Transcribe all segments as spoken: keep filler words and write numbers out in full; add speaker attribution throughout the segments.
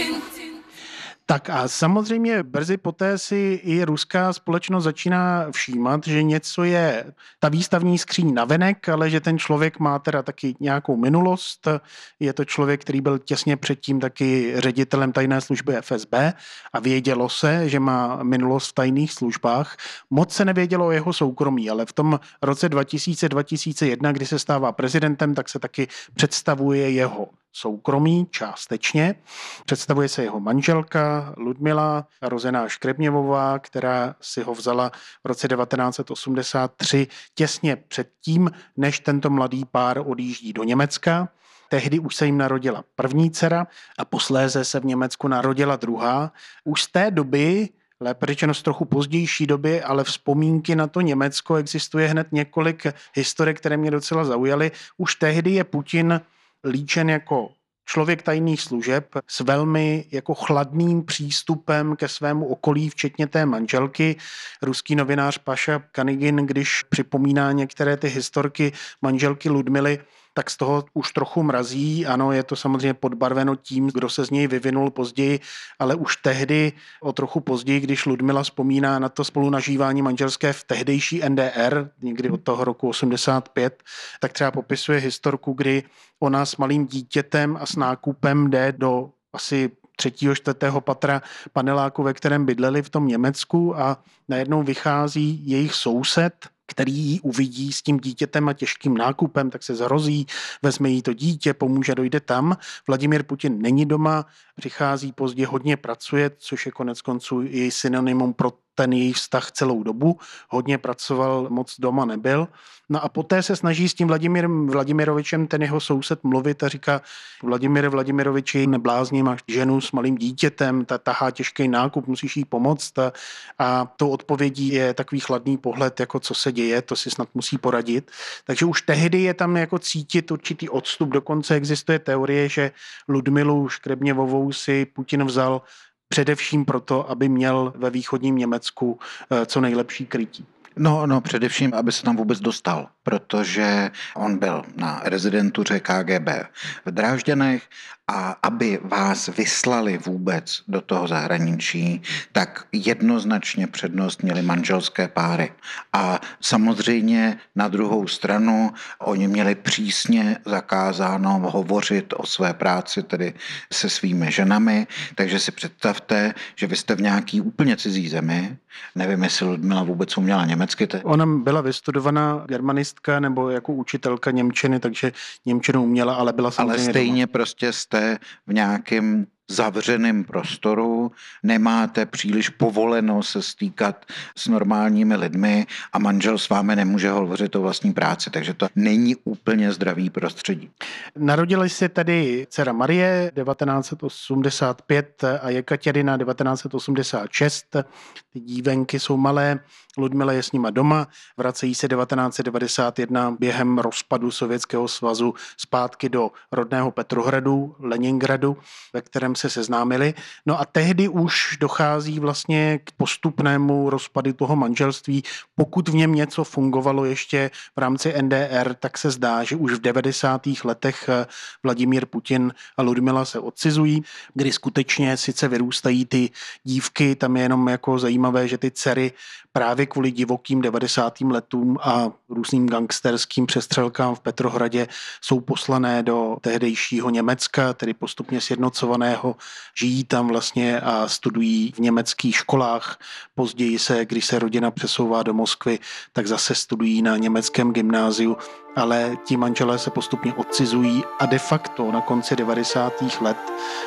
Speaker 1: Tak a samozřejmě brzy poté si i ruská společnost začíná všímat, že něco je ta výstavní skříň navenek, ale že ten člověk má teda taky nějakou minulost. Je to člověk, který byl těsně předtím taky ředitelem tajné služby F S B a vědělo se, že má minulost v tajných službách. Moc se nevědělo o jeho soukromí, ale v tom roce dva tisíce dva tisíce jedna, kdy se stává prezidentem, tak se taky představuje jeho soukromí částečně. Představuje se jeho manželka Ludmila, rozená Škrebněvová, která si ho vzala v roce devatenáct set osmdesát tři těsně předtím, než tento mladý pár odjíždí do Německa. Tehdy už se jim narodila první dcera a posléze se v Německu narodila druhá. Už z té doby, lépe řečeno z trochu pozdější doby, ale vzpomínky na to Německo, existuje hned několik historek, které mě docela zaujaly. Už tehdy je Putin líčen jako člověk tajných služeb s velmi jako chladným přístupem ke svému okolí, včetně té manželky. Ruský novinář Paša Kanygin, když připomíná některé ty historky manželky Ludmily, tak z toho už trochu mrazí. Ano, je to samozřejmě podbarveno tím, kdo se z něj vyvinul později, ale už tehdy, o trochu později, když Ludmila vzpomíná na to spolunažívání manželské v tehdejší N D R, někdy od toho roku osmdesát pět, tak třeba popisuje historku, kdy ona s malým dítětem a s nákupem jde do asi třetího, čtvrtého patra paneláku, ve kterém bydleli v tom Německu, a najednou vychází jejich soused, který ji uvidí s tím dítětem a těžkým nákupem, tak se zhrozí, vezme jí to dítě, pomůže, dojde tam. Vladimír Putin není doma, přichází pozdě, hodně pracuje, což je konec konců i synonymum pro ten jejich vztah celou dobu. Hodně pracoval, moc doma nebyl. No a poté se snaží s tím Vladimírem Vladimirovičem, ten jeho soused, mluvit a říká: Vladimíre Vladimiroviči, neblázni, máš ženu s malým dítětem, ta tahá těžký nákup, musíš jí pomoct. A, a tou odpovědí je takový chladný pohled, jako co se děje, to si snad musí poradit. Takže už tehdy je tam jako cítit určitý odstup. Dokonce existuje teorie, že Ludmilu Škrebněvovou si Putin vzal především proto, aby měl ve východním Německu co nejlepší krytí.
Speaker 2: No, no, především, aby se tam vůbec dostal, protože on byl na rezidentuře K G B v Drážďanech, a aby vás vyslali vůbec do toho zahraničí, tak jednoznačně přednost měly manželské páry. A samozřejmě na druhou stranu oni měli přísně zakázáno hovořit o své práci, tedy se svými ženami, takže si představte, že vy jste v nějaký úplně cizí zemi, nevím, jestli Ludmila vůbec uměla německy. Te...
Speaker 1: Ona byla vystudovaná germanistka nebo jako učitelka němčiny, takže němčinu uměla, ale byla samozřejmě
Speaker 2: Ale stejně
Speaker 1: doma.
Speaker 2: Prostě jste v nějakém zavřeném prostoru, nemáte příliš povoleno se stýkat s normálními lidmi a manžel s vámi nemůže hovořit o vlastní práci, takže to není úplně zdravý prostředí.
Speaker 1: Narodila se tady dcera Marie devatenáct set osmdesát pět a Jekatěrina devatenáct set osmdesát šest. Ty dívenky jsou malé, Ludmila je s nima doma, vracejí se devatenáct set devadesát jedna během rozpadu Sovětského svazu zpátky do rodného Petrohradu, Leningradu, ve kterém se seznámili. No a tehdy už dochází vlastně k postupnému rozpadu toho manželství. Pokud v něm něco fungovalo ještě v rámci N D R, tak se zdá, že už v devadesátých letech Vladimír Putin a Ludmila se odcizují, kdy skutečně sice vyrůstají ty dívky, tam je jenom jako zajímavé, že ty dcery právě kvůli divokým devadesátým letům a různým gangsterským přestřelkám v Petrohradě jsou poslané do tehdejšího Německa, tedy postupně sjednocovaného, žijí tam vlastně a studují v německých školách. Později se, když se rodina přesouvá do Moskvy, tak zase studují na německém gymnáziu, ale ti manželé se postupně odcizují a de facto na konci devadesátých let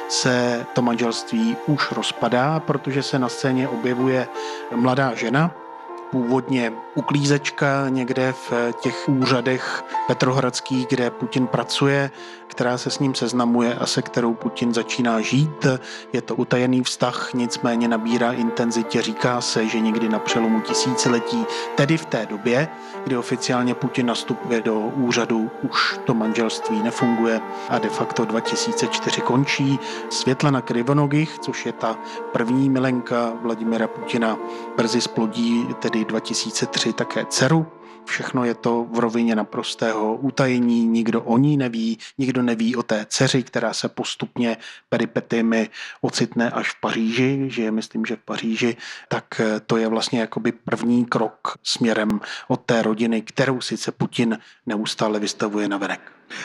Speaker 1: se to manželství už rozpadá, protože se na scéně objevuje mladá žena, původně uklízečka někde v těch úřadech petrohradských, kde Putin pracuje, která se s ním seznamuje a se kterou Putin začíná žít. Je to utajený vztah, nicméně nabírá intenzitě. Říká se, že někdy na přelomu tisíciletí, tedy v té době, kdy oficiálně Putin nastupuje do úřadu, už to manželství nefunguje a de facto dva tisíce čtyři končí. Světlana Krivonogich, což je ta první milenka Vladimira Putina, brzy splodí, tedy dva tisíce tři také dceru, Všechno je to v rovině naprostého utajení, nikdo o ní neví, nikdo neví o té dceři, která se postupně peripetiemi ocitne až v Paříži, že je, myslím, že v Paříži, tak to je vlastně jakoby první krok směrem od té rodiny, kterou sice Putin neustále vystavuje navenek.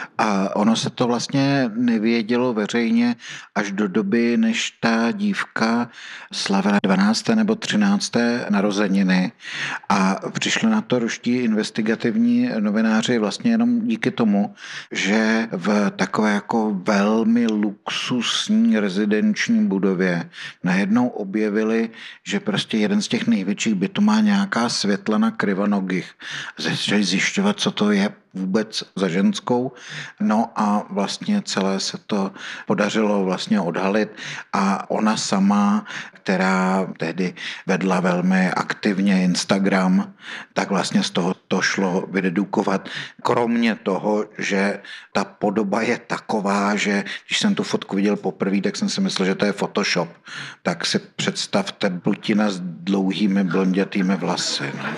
Speaker 2: A ono se to vlastně nevědělo veřejně až do doby, než ta dívka slavila dvanácté nebo třinácté narozeniny a přišli na to ruští investigativní novináři vlastně jenom díky tomu, že v takové jako velmi luxusní rezidenční budově najednou objevili, že prostě jeden z těch největších bytů má nějaká Světlana Krivonogich. Začali zjišťovat, co to je vůbec za ženskou. No a vlastně celé se to podařilo vlastně odhalit a ona sama, která tehdy vedla velmi aktivně Instagram, tak vlastně z toho to šlo vydedukovat. Kromě toho, že ta podoba je taková, že když jsem tu fotku viděl poprvé, tak jsem si myslel, že to je Photoshop. Tak si představte Putina s dlouhými blondětými vlasy. No.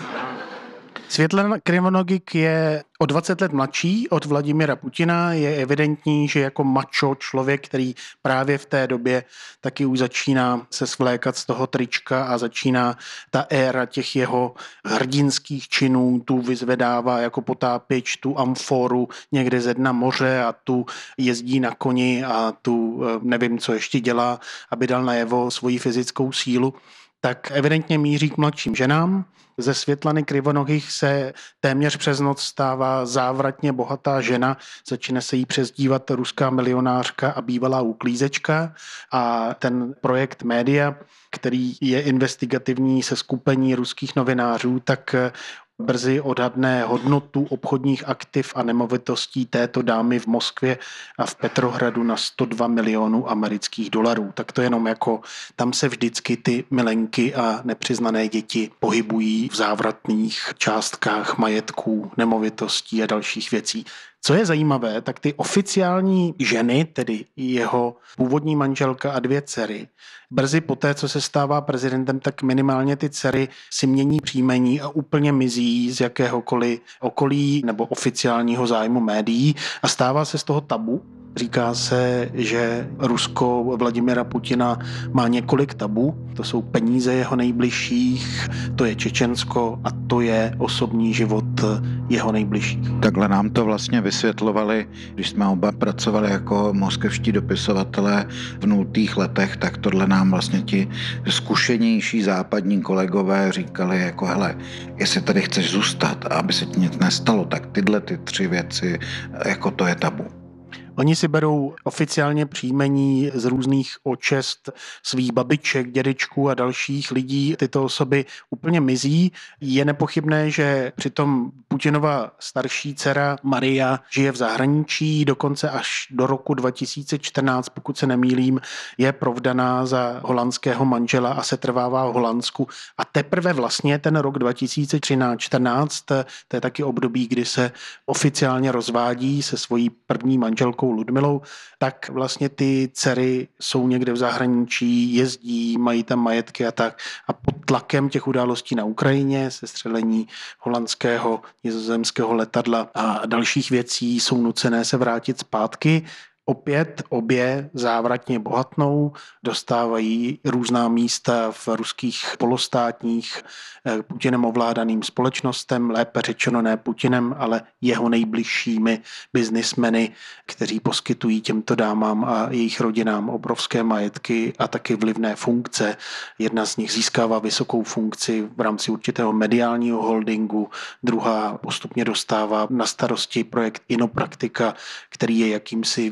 Speaker 1: Světlana Krivonogik je o dvacet let mladší od Vladimira Putina. Je evidentní, že jako macho člověk, který právě v té době taky už začíná se svlékat z toho trička a začíná ta éra těch jeho hrdinských činů, tu vyzvedává jako potápěč, tu amforu někde ze dna moře a tu jezdí na koni a tu nevím, co ještě dělá, aby dal najevo svoji fyzickou sílu, tak evidentně míří k mladším ženám. Ze Světlany Krivonogich se téměř přes noc stává závratně bohatá žena, začíná se jí přezdívat ruská milionářka a bývalá uklízečka a ten projekt Média, který je investigativní se skupení ruských novinářů, tak brzy odhadne hodnotu obchodních aktiv a nemovitostí této dámy v Moskvě a v Petrohradu na sto dva milionů amerických dolarů. Tak to jenom jako, tam se vždycky ty milenky a nepřiznané děti pohybují v závratných částkách majetků, nemovitostí a dalších věcí. Co je zajímavé, tak ty oficiální ženy, tedy jeho původní manželka a dvě dcery, brzy poté, co se stává prezidentem, tak minimálně ty dcery si mění příjmení a úplně mizí z jakéhokoliv okolí nebo oficiálního zájmu médií a stává se z toho tabu. Říká se, že Rusko Vladimira Putina má několik tabu. To jsou peníze jeho nejbližších, to je Čečensko a to je osobní život jeho nejbližších.
Speaker 2: Takhle nám to vlastně vysvětlovali, když jsme oba pracovali jako moskevští dopisovatelé v nultých letech, tak tohle nám vlastně ti zkušenější západní kolegové říkali jako hele, jestli tady chceš zůstat a aby se ti nic nestalo, tak tyhle ty tři věci, jako to je tabu.
Speaker 1: Oni si berou oficiálně příjmení z různých očest svých babiček, dědečků a dalších lidí. Tyto osoby úplně mizí. Je nepochybné, že přitom Putinova starší dcera Maria žije v zahraničí, dokonce až do roku dva tisíce čtrnáct, pokud se nemýlím, je provdaná za holandského manžela a setrvává v Holandsku. A teprve vlastně ten rok dva tisíce třináct čtrnáct, to je taky období, kdy se oficiálně rozvádí se svojí první manželkou Ludmilou, tak vlastně ty dcery jsou někde v zahraničí, jezdí, mají tam majetky a tak. A pod tlakem těch událostí na Ukrajině, sestřelení holandského, nizozemského letadla a dalších věcí jsou nucené se vrátit zpátky. Opět obě závratně bohatnou, dostávají různá místa v ruských polostátních Putinem ovládaným společnostem, lépe řečeno ne Putinem, ale jeho nejbližšími biznismeny, kteří poskytují těmto dámám a jejich rodinám obrovské majetky a taky vlivné funkce. Jedna z nich získává vysokou funkci v rámci určitého mediálního holdingu, druhá postupně dostává na starosti projekt Inopraktika, který je jakýmsi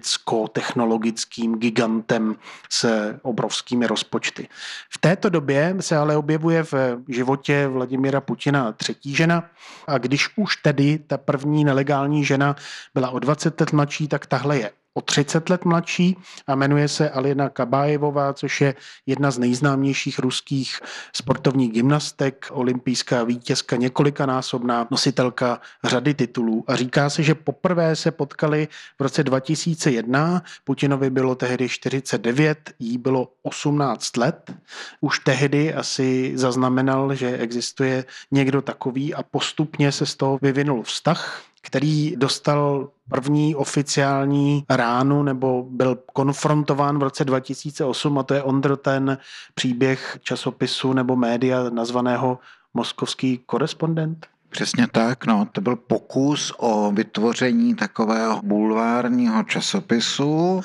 Speaker 1: vědecko-technologickým gigantem s obrovskými rozpočty. V této době se ale objevuje v životě Vladimira Putina třetí žena a když už tedy ta první nelegální žena byla o dvacet let mladší, tak tahle je o třicet let mladší a jmenuje se Alina Kabájevová, což je jedna z nejznámějších ruských sportovních gymnastek, olympijská vítězka, několikanásobná nositelka řady titulů. A říká se, že poprvé se potkali v roce dva tisíce jedna, Putinovi bylo tehdy čtyřicet devět, jí bylo osmnáct let. Už tehdy asi zaznamenal, že existuje někdo takový a postupně se z toho vyvinul vztah, který dostal první oficiální ránu nebo byl konfrontován v roce dva tisíce osm, a to je Ondro ten příběh časopisu nebo média nazvaného Moskovský korespondent.
Speaker 2: Přesně tak, no, to byl pokus o vytvoření takového bulvárního časopisu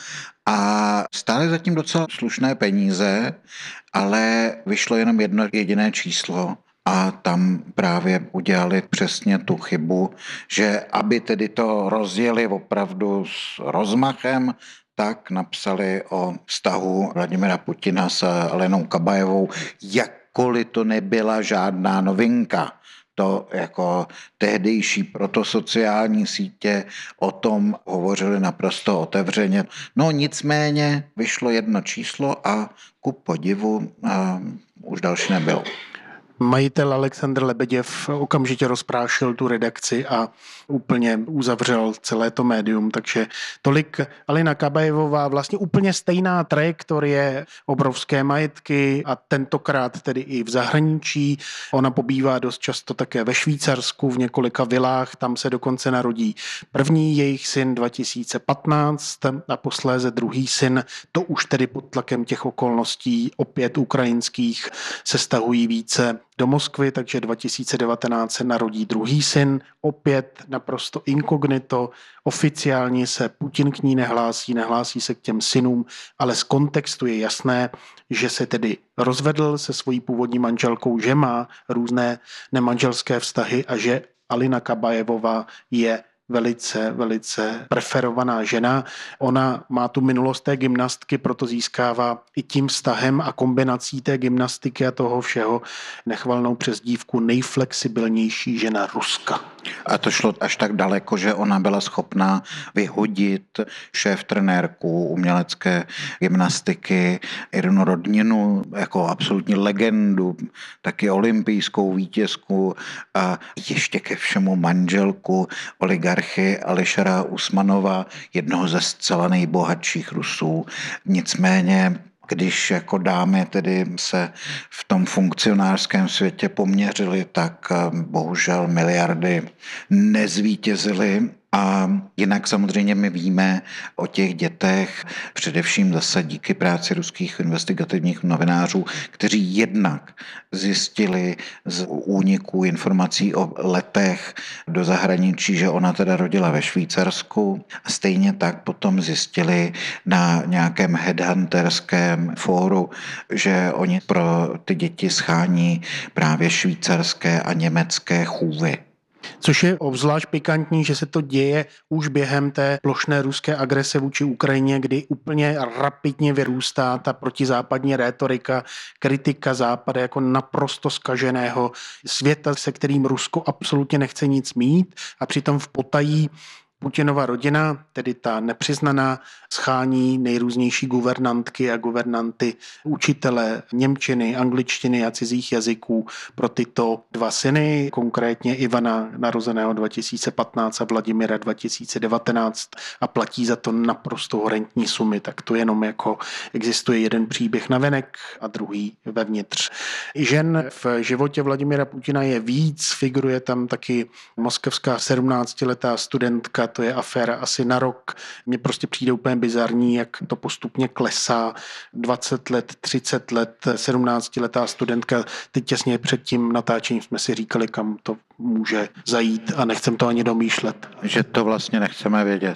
Speaker 2: a stály zatím docela slušné peníze, ale vyšlo jenom jedno jediné číslo. A tam právě udělali přesně tu chybu, že aby tedy to rozjeli opravdu s rozmachem, tak napsali o vztahu Vladimira Putina s Alenou Kabajevou, jakkoliv to nebyla žádná novinka. To jako tehdejší protosociální sítě o tom hovořili naprosto otevřeně. No nicméně vyšlo jedno číslo a ku podivu a už další nebylo.
Speaker 1: Majitel Alexandr Lebeděv okamžitě rozprášil tu redakci a úplně uzavřel celé to médium, takže tolik Alina Kabajevová, vlastně úplně stejná trajektorie, obrovské majetky a tentokrát tedy i v zahraničí. Ona pobývá dost často také ve Švýcarsku, v několika vilách, tam se dokonce narodí první jejich syn dva tisíce patnáct a posléze druhý syn, to už tedy pod tlakem těch okolností opět ukrajinských se stahují více do Moskvy, takže dva tisíce devatenáct se narodí druhý syn, opět naprosto inkognito, oficiálně se Putin k ní nehlásí, nehlásí se k těm synům, ale z kontextu je jasné, že se tedy rozvedl se svojí původní manželkou, že má různé nemanželské vztahy a že Alina Kabajevová je velice, velice preferovaná žena. Ona má tu minulost té gymnastky, proto získává i tím vztahem a kombinací té gymnastiky a toho všeho nechvalnou přezdívku nejflexibilnější žena Ruska.
Speaker 2: A to šlo až tak daleko, že ona byla schopná vyhodit šéf-trenérku umělecké gymnastiky Irinu Rodninu jako absolutní legendu, taky olympijskou vítězku a ještě ke všemu manželku oligarchy Ališera Usmanova, jednoho ze zcela nejbohatších Rusů. Nicméně když jako dámy tedy se v tom funkcionářském světě poměřily, tak bohužel miliardy nezvítězily. A jinak samozřejmě my víme o těch dětech, především zase díky práci ruských investigativních novinářů, kteří jednak zjistili z úniků informací o letech do zahraničí, že ona teda rodila ve Švýcarsku. A stejně tak potom zjistili na nějakém headhunterském fóru, že oni pro ty děti schání právě švýcarské a německé chůvy.
Speaker 1: Což je obzvlášť pikantní, že se to děje už během té plošné ruské agrese vůči Ukrajině, kdy úplně rapidně vyrůstá ta protizápadní rétorika, kritika Západu jako naprosto zkaženého světa, se kterým Rusko absolutně nechce nic mít a přitom v potají Putinova rodina, tedy ta nepřiznaná, schání nejrůznější guvernantky a guvernanty, učitele němčiny, angličtiny a cizích jazyků pro tyto dva syny, konkrétně Ivana narozeného dva tisíce patnáct a Vladimira dva tisíce devatenáct a platí za to naprosto horentní sumy. Tak to jenom jako existuje jeden příběh navenek a druhý vevnitř. I žen v životě Vladimira Putina je víc, figuruje tam taky moskevská sedmnáctiletá studentka, to je aféra asi na rok. Mně prostě přijde úplně bizarní, jak to postupně klesá. dvacet let, třicet let, sedmnáctiletá studentka. Teď těsně před tím natáčením jsme si říkali, kam to může zajít a nechcem to ani domýšlet.
Speaker 2: Že to vlastně nechceme vědět.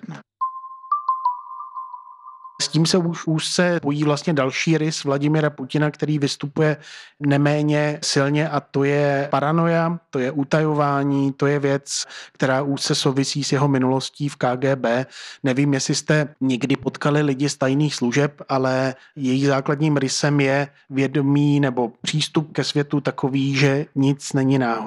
Speaker 1: S tím se už úzce pojí vlastně další rys Vladimira Putina, který vystupuje neméně silně a to je paranoja, to je utajování, to je věc, která úzce souvisí s jeho minulostí v K G B. Nevím, jestli jste někdy potkali lidi z tajných služeb, ale jejich základním rysem je vědomí nebo přístup ke světu takový, že nic není náhoda.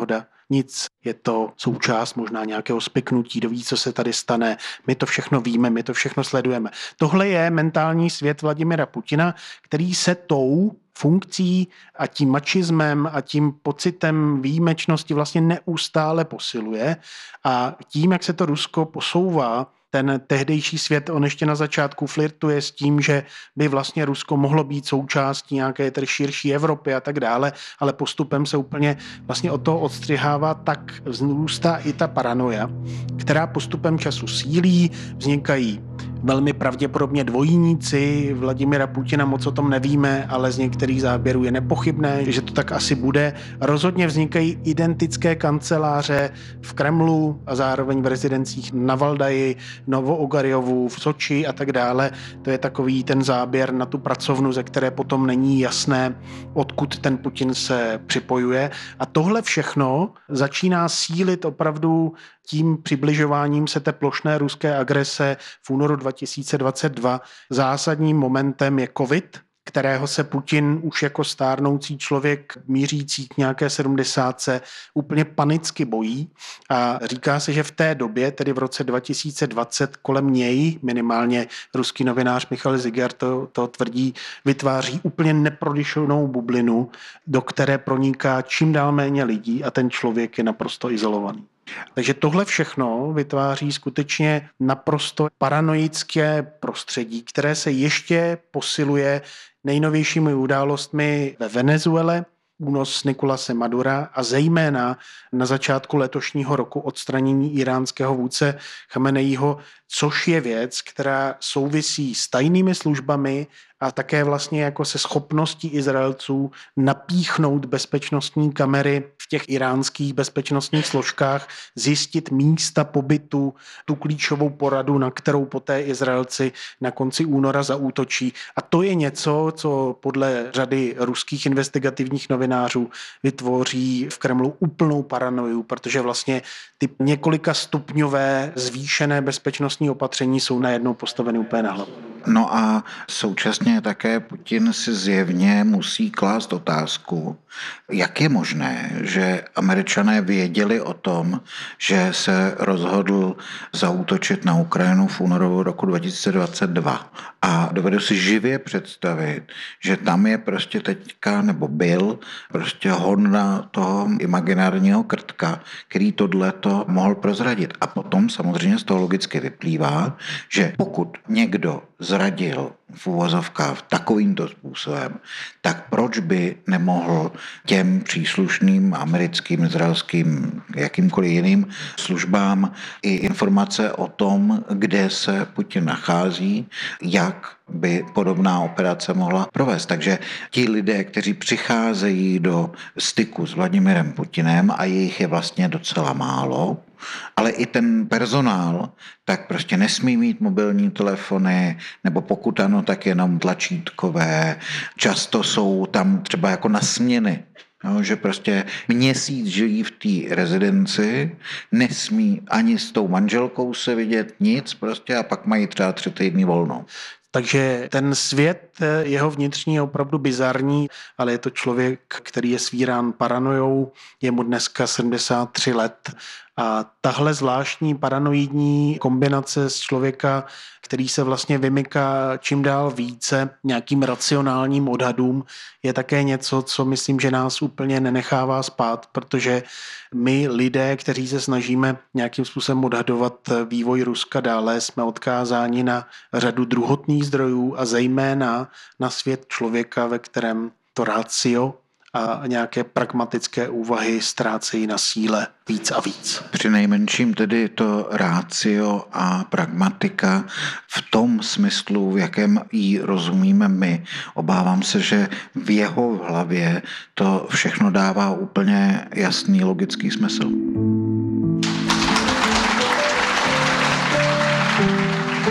Speaker 1: nic, je to součást možná nějakého spiknutí, kdo ví, co se tady stane, my to všechno víme, my to všechno sledujeme. Tohle je mentální svět Vladimira Putina, který se tou funkcí a tím mačismem a tím pocitem výjimečnosti vlastně neustále posiluje a tím, jak se to Rusko posouvá, ten tehdejší svět, on ještě na začátku flirtuje s tím, že by vlastně Rusko mohlo být součástí nějaké tedy širší Evropy a tak dále, ale postupem se úplně vlastně od toho odstřihává, tak vzrůstá i ta paranoia, která postupem času sílí, vznikají velmi pravděpodobně dvojníci Vladimira Putina, moc o tom nevíme, ale z některých záběrů je nepochybné, že to tak asi bude. Rozhodně vznikají identické kanceláře v Kremlu a zároveň v rezidencích na Valdaji, Novoogarjovu, v Soči a tak dále. To je takový ten záběr na tu pracovnu, ze které potom není jasné, odkud ten Putin se připojuje. A tohle všechno začíná sílit opravdu tím přibližováním se té plošné ruské agrese v únoru dva tisíce dvacet dva. Zásadním momentem je covid, kterého se Putin už jako stárnoucí člověk mířící k nějaké sedmdesátce úplně panicky bojí a říká se, že v té době, tedy v roce dva tisíce dvacet, kolem něj, minimálně ruský novinář Michal Zigar to, to tvrdí, vytváří úplně neprodyšenou bublinu, do které proniká čím dál méně lidí a ten člověk je naprosto izolovaný. Takže tohle všechno vytváří skutečně naprosto paranoické prostředí, které se ještě posiluje nejnovějšími událostmi ve Venezuele, únos Nicolase Madura a zejména na začátku letošního roku odstranění iránského vůdce Chameneího, což je věc, která souvisí s tajnými službami a také vlastně jako se schopností Izraelců napíchnout bezpečnostní kamery v těch iránských bezpečnostních složkách, zjistit místa pobytu, tu klíčovou poradu, na kterou poté Izraelci na konci února zaútočí. A to je něco, co podle řady ruských investigativních novinářů vytvoří v Kremlu úplnou paranoju, protože vlastně ty několika stupňové zvýšené bezpečnostní opatření jsou najednou postaveny úplně na hlavu.
Speaker 2: No a současně také Putin si zjevně musí klást otázku, jak je možné, že Američané věděli o tom, že se rozhodl zaútočit na Ukrajinu v únoru roku dva tisíce dvacet dva. A dovedu si živě představit, že tam je prostě teďka, nebo byl, prostě hon na toho imaginárního krtka, který tohleto mohl prozradit. A potom samozřejmě z toho logicky vyplývá, že pokud někdo zradil v uvozovkách takovýmto způsobem, tak proč by nemohl těm příslušným americkým, izraelským, jakýmkoliv jiným službám i informace o tom, kde se Putin nachází, jak by podobná operace mohla provést. Takže ti lidé, kteří přicházejí do styku s Vladimirem Putinem, a jejich je vlastně docela málo, ale i ten personál, tak prostě nesmí mít mobilní telefony, nebo pokud ano, tak jenom tlačítkové. Často jsou tam třeba jako na směny. No, že prostě měsíc žijí v té rezidenci, nesmí ani s tou manželkou se vidět nic prostě a pak mají třeba tři týdny volno.
Speaker 1: Takže ten svět, jeho vnitřní je opravdu bizarní, ale je to člověk, který je svírán paranojou, je mu dneska sedmdesát tři let a tahle zvláštní paranoidní kombinace z člověka, který se vlastně vymyká čím dál více nějakým racionálním odhadům, je také něco, co myslím, že nás úplně nenechává spát, protože my lidé, kteří se snažíme nějakým způsobem odhadovat vývoj Ruska dále, jsme odkázáni na řadu druhotných zdrojů a zejména na svět člověka, ve kterém to ratio a nějaké pragmatické úvahy ztrácejí na síle víc a víc.
Speaker 2: Při nejmenším tedy to ratio a pragmatika v tom smyslu, v jakém ji rozumíme my. Obávám se, že v jeho hlavě to všechno dává úplně jasný logický smysl.
Speaker 3: Tak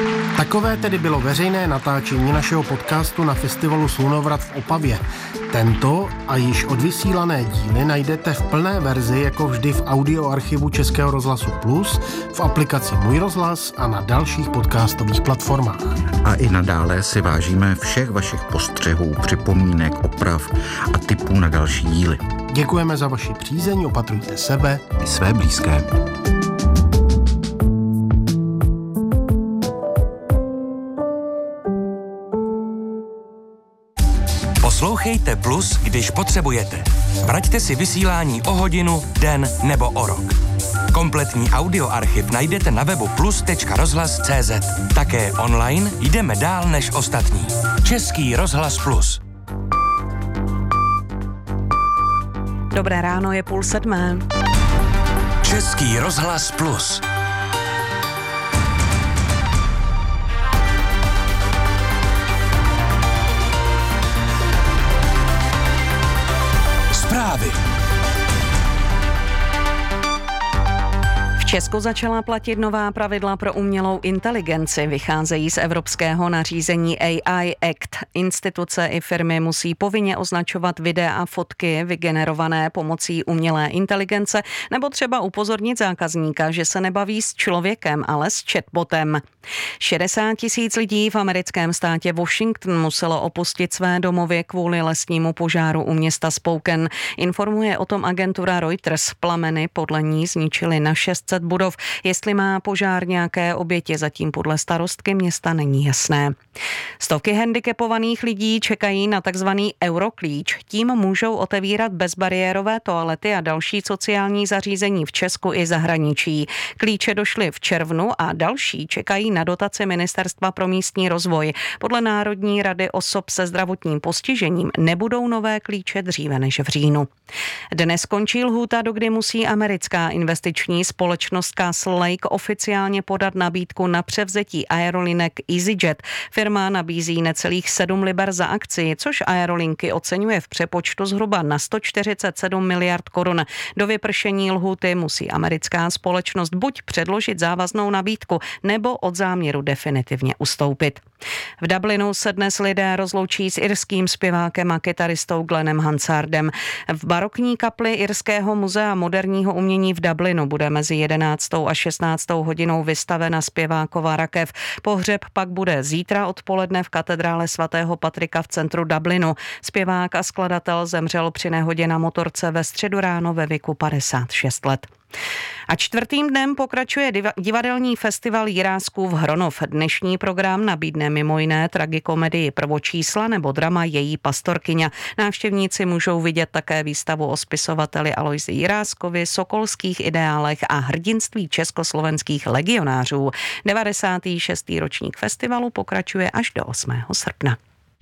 Speaker 3: Takové tedy bylo veřejné natáčení našeho podcastu na festivalu Slunovrat v Opavě. Tento a již odvysílané díly najdete v plné verzi jako vždy v audioarchivu Českého rozhlasu Plus, v aplikaci Můj rozhlas a na dalších podcastových platformách.
Speaker 2: A i nadále si vážíme všech vašich postřehů, připomínek, oprav a tipů na další díly.
Speaker 3: Děkujeme za vaši přízeň, opatrujte sebe
Speaker 2: i své blízké.
Speaker 4: Poslouchejte Plus, když potřebujete. Vraťte si vysílání o hodinu, den nebo o rok. Kompletní audioarchiv najdete na webu plus tečka rozhlas tečka cé zet. Také online jdeme dál než ostatní. Český rozhlas Plus.
Speaker 5: Dobré ráno, je půl sedmé.
Speaker 4: Český rozhlas Plus. Zprávy.
Speaker 5: V Česku začala platit nová pravidla pro umělou inteligenci. Vycházejí z evropského nařízení A I Act. Instituce i firmy musí povinně označovat videa a fotky vygenerované pomocí umělé inteligence nebo třeba upozornit zákazníka, že se nebaví s člověkem, ale s chatbotem. šedesát tisíc lidí v americkém státě Washington muselo opustit své domovy kvůli lesnímu požáru u města Spokane. Informuje o tom agentura Reuters. Plameny podle ní zničily na šest set budov. Jestli má požár nějaké oběti, zatím podle starostky města není jasné. Stovky handicapovaných lidí čekají na takzvaný euroklíč. Tím můžou otevírat bezbariérové toalety a další sociální zařízení v Česku i zahraničí. Klíče došly v červnu a další čekají na dotaci Ministerstva pro místní rozvoj. Podle Národní rady osob se zdravotním postižením nebudou nové klíče dříve než v říjnu. Dnes končí lhůta, dokdy musí americká investiční společnost Castle Lake oficiálně podat nabídku na převzetí aerolinek EasyJet. Firma nabízí necelých sedm liber za akci, což aerolinky oceňuje v přepočtu zhruba na sto čtyřicet sedm miliard korun. Do vypršení lhůty musí americká společnost buď předložit závaznou nabídku, nebo od záměru definitivně ustoupit. V Dublinu se dnes lidé rozloučí s irským zpěvákem a kytaristou Glennem Hansardem. V barokní kapli Irského muzea moderního umění v Dublinu bude mezi jedenáctou a šestnáctou hodinou vystavena zpěvákova rakev. Pohřeb pak bude zítra odpoledne v katedrále svatého Patrika v centru Dublinu. Zpěvák a skladatel zemřel při nehodě na motorce ve středu ráno ve věku padesát šest let. A čtvrtým dnem pokračuje divadelní festival Jiráskův Hronov. Dnešní program nabídne mimo jiné tragikomedii Prvočísla nebo drama Její pastorkyňa. Návštěvníci můžou vidět také výstavu o spisovateli Alojzi Jiráskovi, sokolských ideálech a hrdinství československých legionářů. devadesátý šestý ročník festivalu pokračuje až do osmého srpna.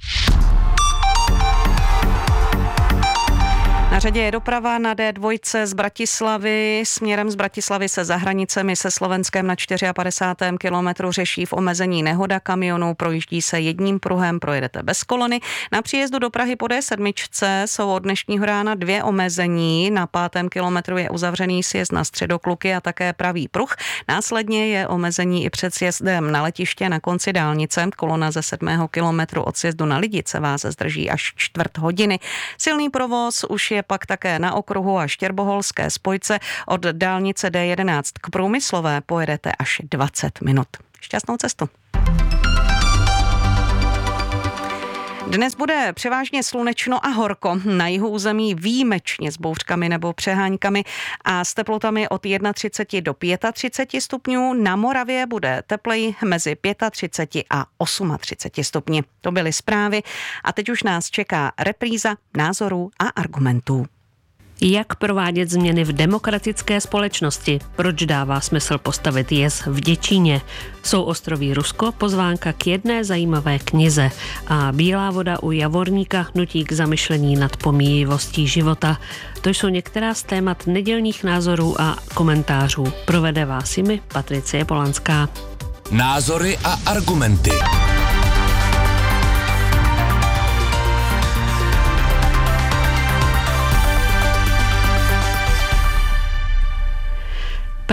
Speaker 5: Na řadě je doprava na D dva z Bratislavy. Směrem z Bratislavy se za hranicemi se Slovenskem na padesátém čtvrtém kilometru řeší v omezení nehoda kamionů. Projíždí se jedním pruhem, projedete bez kolony. Na příjezdu do Prahy po D sedm jsou od dnešního rána dvě omezení. Na pátém kilometru je uzavřený sjezd na Středokluky a také pravý pruh. Následně je omezení i před sjezdem na letiště na konci dálnice. Kolona ze sedmého kilometru od sjezdu na Lidice vás zdrží až čtvrt hodiny. Silný provoz už je pak také na okruhu a štěrboholské spojce. Od dálnice D jedenáct k Průmyslové pojedete až dvacet minut. Šťastnou cestu. Dnes bude převážně slunečno a horko. Na jihu území výjimečně s bouřkami nebo přeháňkami a s teplotami od třicet jedna do třicet pět stupňů. Na Moravě bude teplej mezi třicet pět a třicet osm stupni. To byly zprávy a teď už nás čeká repríza názorů a argumentů.
Speaker 6: Jak provádět změny v demokratické společnosti? Proč dává smysl postavit jez v Děčíně? Souostroví Rusko pozvánka k jedné zajímavé knize a Bílá voda u Javorníka nutí k zamyšlení nad pomíjivostí života. To jsou některá z témat nedělních názorů a komentářů. Provede vás jimi Patricie Polanská.
Speaker 4: Názory a argumenty.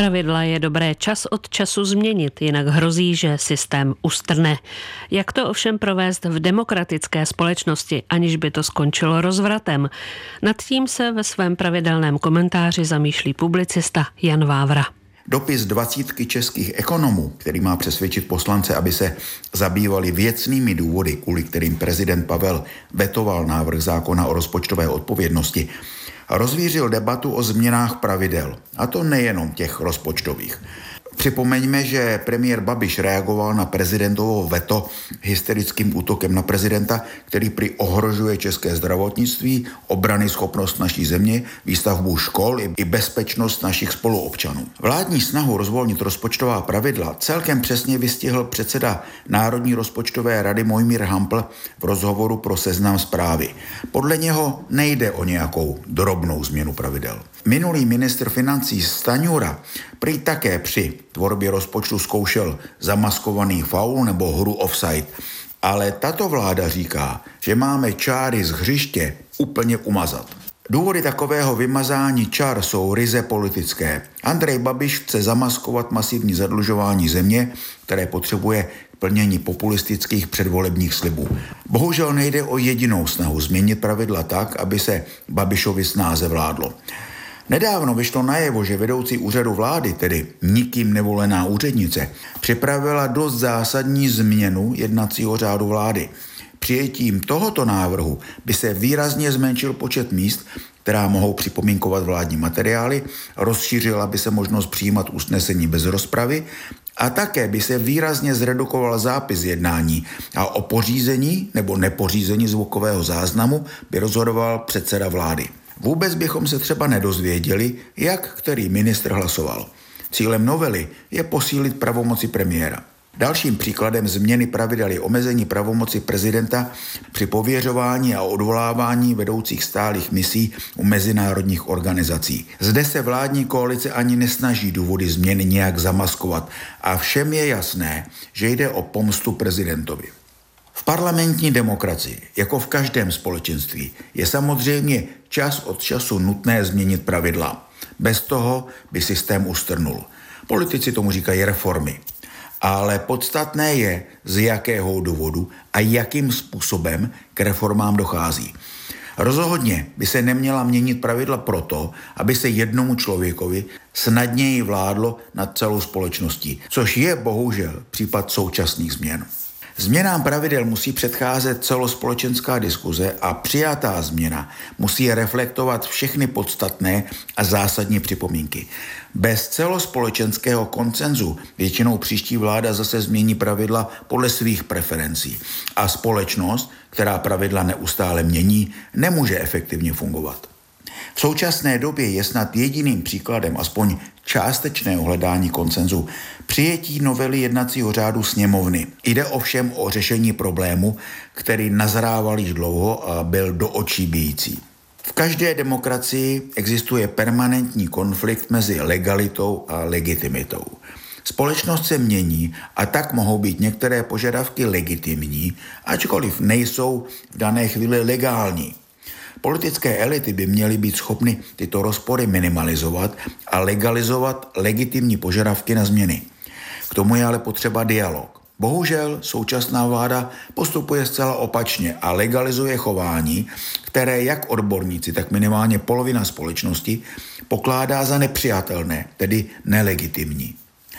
Speaker 6: Pravidla je dobré čas od času změnit, jinak hrozí, že systém ustrne. Jak to ovšem provést v demokratické společnosti, aniž by to skončilo rozvratem? Nad tím se ve svém pravidelném komentáři zamýšlí publicista Jan Vávra.
Speaker 7: Dopis dvacítky českých ekonomů, který má přesvědčit poslance, aby se zabývali věcnými důvody, kvůli kterým prezident Pavel vetoval návrh zákona o rozpočtové odpovědnosti, rozvířil debatu o změnách pravidel, a to nejenom těch rozpočtových. Připomeňme, že premiér Babiš reagoval na prezidentovo veto hysterickým útokem na prezidenta, který prý ohrožuje české zdravotnictví, obrany schopnost naší země, výstavbu škol i bezpečnost našich spoluobčanů. Vládní snahu rozvolnit rozpočtová pravidla celkem přesně vystihl předseda Národní rozpočtové rady Mojmír Hampl v rozhovoru pro Seznam Zprávy. Podle něho nejde o nějakou drobnou změnu pravidel. Minulý ministr financí Stanjura prý také při tvorbě rozpočtu zkoušel zamaskovaný faul nebo hru offside, ale tato vláda říká, že máme čáry z hřiště úplně umazat. Důvody takového vymazání čár jsou ryze politické. Andrej Babiš chce zamaskovat masivní zadlužování země, které potřebuje k plnění populistických předvolebních slibů. Bohužel nejde o jedinou snahu změnit pravidla tak, aby se Babišovi snáze vládlo. Nedávno vyšlo najevo, že vedoucí úřadu vlády, tedy nikým nevolená úřednice, připravila dost zásadní změnu jednacího řádu vlády. Přijetím tohoto návrhu by se výrazně zmenšil počet míst, která mohou připomínkovat vládní materiály, rozšířila by se možnost přijímat usnesení bez rozpravy a také by se výrazně zredukoval zápis jednání a o pořízení nebo nepořízení zvukového záznamu by rozhodoval předseda vlády. Vůbec bychom se třeba nedozvěděli, jak který ministr hlasoval. Cílem novely je posílit pravomoci premiéra. Dalším příkladem změny pravidel je omezení pravomoci prezidenta při pověřování a odvolávání vedoucích stálých misí u mezinárodních organizací. Zde se vládní koalice ani nesnaží důvody změny nějak zamaskovat a všem je jasné, že jde o pomstu prezidentovi. V parlamentní demokracii, jako v každém společenství, je samozřejmě čas od času nutné změnit pravidla. Bez toho by systém ustrnul. Politici tomu říkají reformy. Ale podstatné je, z jakého důvodu a jakým způsobem k reformám dochází. Rozhodně by se neměla měnit pravidla proto, aby se jednomu člověkovi snadněji vládlo nad celou společností, což je bohužel případ současných změn. Změnám pravidel musí předcházet celospolečenská diskuze a přijatá změna musí reflektovat všechny podstatné a zásadní připomínky. Bez celospolečenského konsenzu většinou příští vláda zase změní pravidla podle svých preferencí a společnost, která pravidla neustále mění, nemůže efektivně fungovat. V současné době je snad jediným příkladem aspoň částečného hledání konsenzu přijetí novely jednacího řádu sněmovny. Jde ovšem o řešení problému, který nazrával již dlouho a byl do očí bijící. V každé demokracii existuje permanentní konflikt mezi legalitou a legitimitou. Společnost se mění a tak mohou být některé požadavky legitimní, ačkoliv nejsou v dané chvíli legální. Politické elity by měly být schopny tyto rozpory minimalizovat a legalizovat legitimní požadavky na změny. K tomu je ale potřeba dialog. Bohužel současná vláda postupuje zcela opačně a legalizuje chování, které jak odborníci, tak minimálně polovina společnosti pokládá za nepřijatelné, tedy nelegitimní.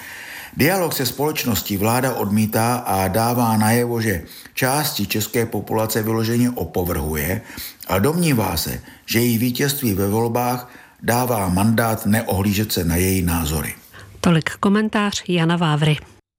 Speaker 7: Dialog se společností vláda odmítá a dává najevo, že části české populace vyloženě opovrhuje a domnívá se, že její vítězství ve volbách dává mandát neohlížet se na její názory.
Speaker 6: Tolik komentář Jana Vávry.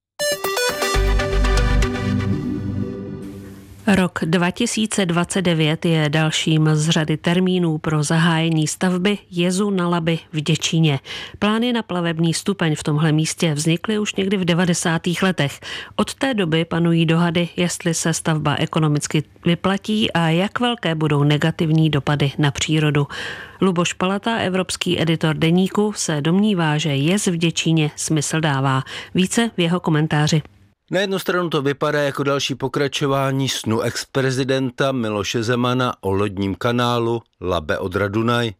Speaker 6: Rok dva tisíce dvacet devět je dalším z řady termínů pro zahájení stavby jezu na Labi v Děčíně. Plány na plavební stupeň v tomhle místě vznikly už někdy v devadesátých letech. Od té doby panují dohady, jestli se stavba ekonomicky vyplatí a jak velké budou negativní dopady na přírodu. Luboš Palata, evropský editor Deníku, se domnívá, že jez v Děčíně smysl dává. Více v jeho komentáři.
Speaker 8: Na jednu stranu to vypadá jako další pokračování snu ex-prezidenta Miloše Zemana o lodním kanálu Labe Odra Dunaj.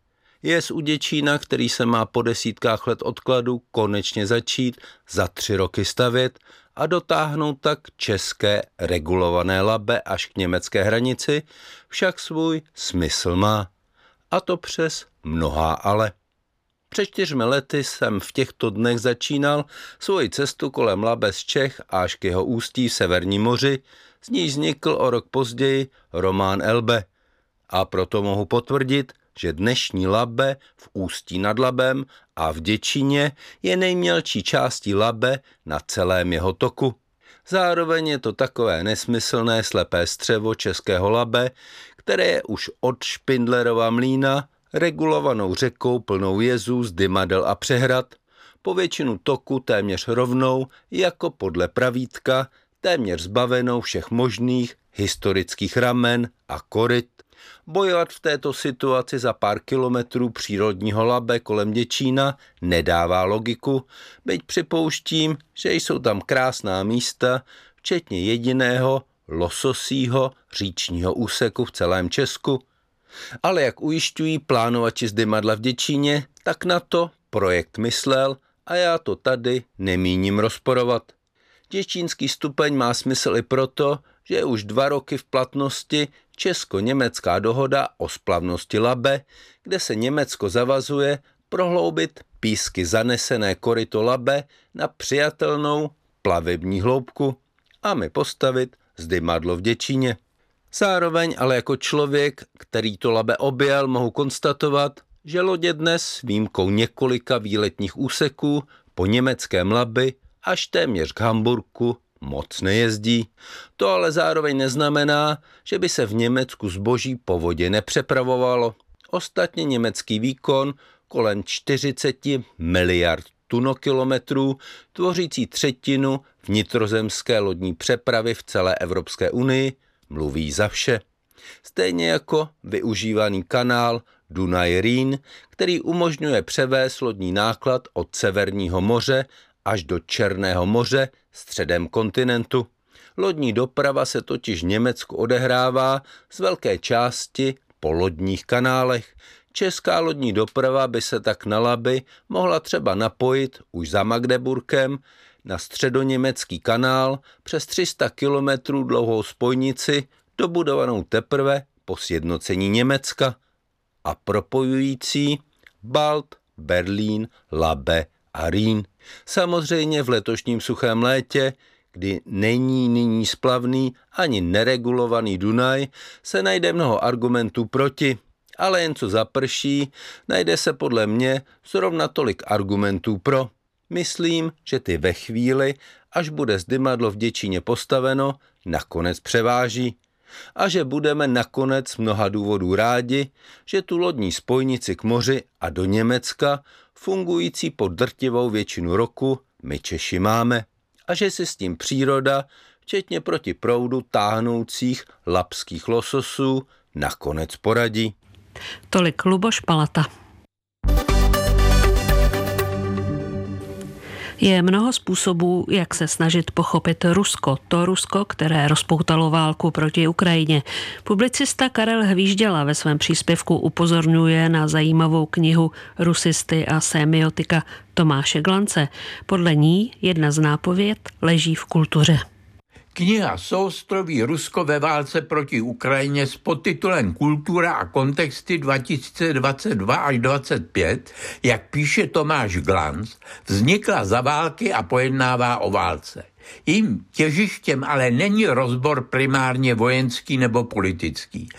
Speaker 8: Jez u Děčína, který se má po desítkách let odkladu konečně začít za tři roky stavět a dotáhnout tak české regulované Labe až k německé hranici, však svůj smysl má. A to přes mnohá ale. Před čtyřmi lety jsem v těchto dnech začínal svoji cestu kolem Labe z Čech až k jeho ústí v Severním moři, z níž vznikl o rok později román Elbe. A proto mohu potvrdit, že dnešní Labe v Ústí nad Labem a v Děčíně je nejmělčí částí Labe na celém jeho toku. Zároveň je to takové nesmyslné slepé střevo českého Labe, které je už od Špindlerova mlýna regulovanou řekou plnou jezů, zdymadel a přehrad, po většinu toku téměř rovnou, jako podle pravítka, téměř zbavenou všech možných historických ramen a koryt. Bojovat v této situaci za pár kilometrů přírodního Labe kolem Děčína nedává logiku, byť připouštím, že jsou tam krásná místa, včetně jediného lososího říčního úseku v celém Česku. Ale jak ujišťují plánovači z Dymadla v Děčíně, tak na to projekt myslel a já to tady nemíním rozporovat. Děčínský stupeň má smysl i proto, že je už dva roky v platnosti česko-německá dohoda o splavnosti Labe, kde se Německo zavazuje prohloubit písky zanesené koryto Labe na přijatelnou plavební hloubku a my postavit Zdymadlo v Děčíně. Zároveň ale jako člověk, který to Labe objel, mohu konstatovat, že lodě dnes s výjimkou několika výletních úseků po německém Labi až téměř k Hamburku moc nejezdí. To ale zároveň neznamená, že by se v Německu zboží po vodě nepřepravovalo. Ostatně německý výkon kolem čtyřicet miliard tunokilometrů, tvořící třetinu vnitrozemské lodní přepravy v celé Evropské unii, mluví za vše. Stejně jako využívaný kanál Dunaj-Rýn, který umožňuje převést lodní náklad od Severního moře až do Černého moře středem kontinentu. Lodní doprava se totiž v Německu odehrává z velké části po lodních kanálech. Česká lodní doprava by se tak na Labi mohla třeba napojit už za Magdeburkem na středoněmecký kanál přes tři sta kilometrů dlouhou spojnici, dobudovanou teprve po sjednocení Německa a propojující Balt, Berlín, Labe a Rýn. Samozřejmě v letošním suchém létě, kdy není nyní splavný ani neregulovaný Dunaj, se najde mnoho argumentů proti, ale jen co zaprší, najde se podle mě zrovna tolik argumentů pro. Myslím, že ty ve chvíli, až bude Zdymadlo v Děčíně postaveno, nakonec převáží. A že budeme nakonec z mnoha důvodů rádi, že tu lodní spojnici k moři a do Německa, fungující po drtivou většinu roku, my Češi máme. A že si s tím příroda, včetně proti proudu táhnoucích labských lososů, nakonec poradí.
Speaker 6: Tolik Luboš Palata. Je mnoho způsobů, jak se snažit pochopit Rusko. To Rusko, které rozpoutalo válku proti Ukrajině. Publicista Karel Hvížděla ve svém příspěvku upozorňuje na zajímavou knihu Rusisty a semiotika Tomáše Glance. Podle ní jedna z nápověd leží v kultuře.
Speaker 9: Kniha Soustroví Rusko ve válce proti Ukrajině s podtitulem Kultura a kontexty dva tisíce dvacet dva až dvacet pět, jak píše Tomáš Glanc, vznikla za války a pojednává o válce. Jím těžištěm ale není rozbor primárně vojenský nebo politický.